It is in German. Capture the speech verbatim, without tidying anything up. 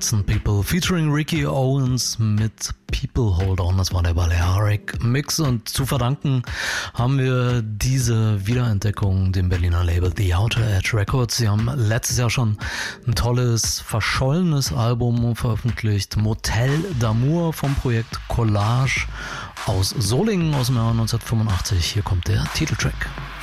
Hearts and People featuring Ricky Owens mit People Hold On. Das war der Balearic Mix und zu verdanken haben wir diese Wiederentdeckung dem Berliner Label The Outer Edge Records. Sie haben letztes Jahr schon ein tolles, verschollenes Album veröffentlicht, Motel d'Amour vom Projekt Collage aus Solingen aus dem Jahr neunzehnhundertfünfundachtzig. Hier kommt der Titeltrack.